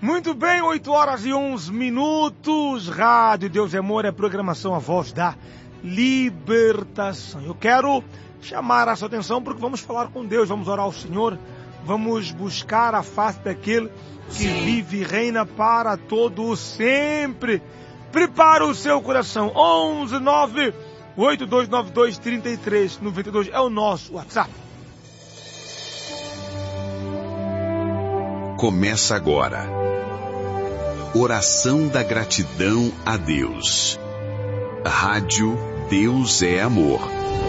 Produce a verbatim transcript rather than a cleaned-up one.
Muito bem, oito horas e onze minutos. Rádio Deus é Amor é programação A Voz da Libertação. Eu quero chamar a sua atenção porque vamos falar com Deus, vamos orar ao Senhor, vamos buscar a face daquele que Sim. vive e reina para todo sempre. Prepara o seu coração. onze nove oito dois nove dois três três nove dois é o nosso WhatsApp. Começa agora. Oração da gratidão a Deus. Rádio Deus é Amor.